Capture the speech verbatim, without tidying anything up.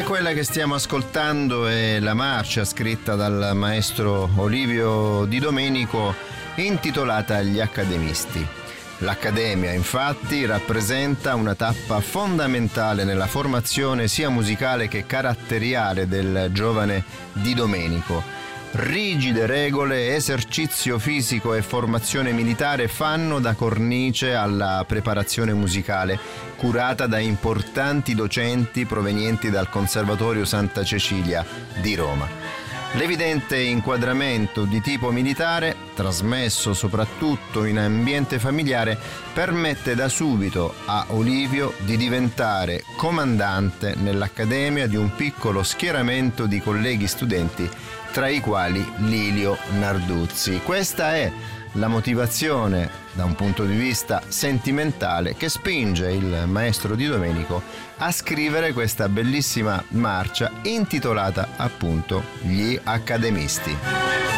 Quella che stiamo ascoltando è la marcia scritta dal maestro Olivio Di Domenico, intitolata Gli Accademisti. L'Accademia, infatti, rappresenta una tappa fondamentale nella formazione sia musicale che caratteriale del giovane Di Domenico. Rigide regole, esercizio fisico e formazione militare fanno da cornice alla preparazione musicale, curata da importanti docenti provenienti dal Conservatorio Santa Cecilia di Roma. L'evidente inquadramento di tipo militare, trasmesso soprattutto in ambiente familiare, permette da subito a Olivio di diventare comandante nell'Accademia di un piccolo schieramento di colleghi studenti, tra i quali Lilio Narduzzi. Questa è la motivazione, da un punto di vista sentimentale, che spinge il maestro Di Domenico a scrivere questa bellissima marcia intitolata appunto Gli Accademisti.